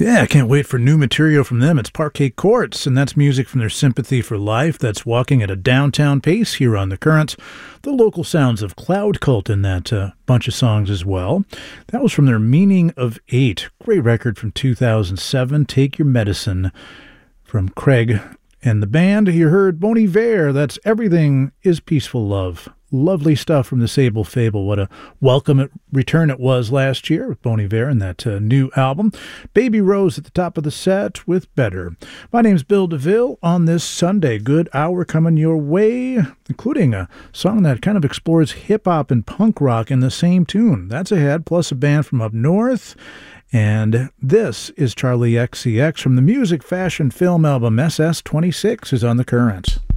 Yeah, I can't wait for new material from them. It's Parquet Courts, and that's music from their Sympathy for Life. That's walking at a downtown pace here on The Currents. The local sounds of Cloud Cult in that bunch of songs as well. That was from their Meaning of Eight. Great record from 2007, Take Your Medicine, from Craig and the band. You heard Bon Iver, that's Everything is Peaceful Love. Lovely stuff from the Sable Fable. What a welcome return it was last year with Bon Iver and that new album. Baby Rose at the top of the set with Better. My name's Bill DeVille. On this Sunday, good hour coming your way, including a song that kind of explores hip-hop and punk rock in the same tune. That's ahead, plus a band from up north. And this is Charlie XCX from the music, fashion, film album SS26 is on The Currents.